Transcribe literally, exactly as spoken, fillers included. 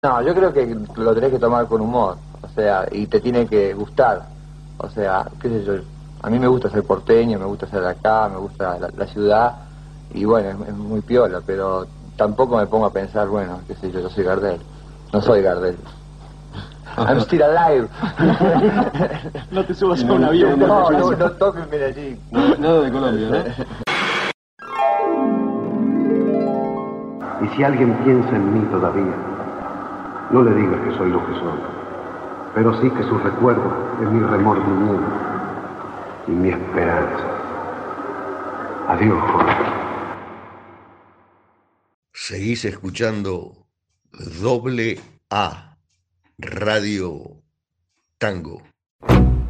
No, yo creo que lo tenés que tomar con humor, o sea, y te tiene que gustar, o sea, qué sé yo, a mí me gusta ser porteño, me gusta ser de acá, me gusta la, la ciudad, y bueno, es, es muy piola, pero tampoco me pongo a pensar, bueno, qué sé yo, yo soy Gardel, no soy Gardel. I'm still alive. No te subas a un avión. No, no, no toques Medellín. Nada, nada de Colombia, ¿no? Y si alguien piensa en mí todavía, no le diga que soy lo que soy, pero sí que su recuerdo es mi remordimiento y mi esperanza. Adiós, Jorge. Seguís escuchando Doble A, Radio Tango.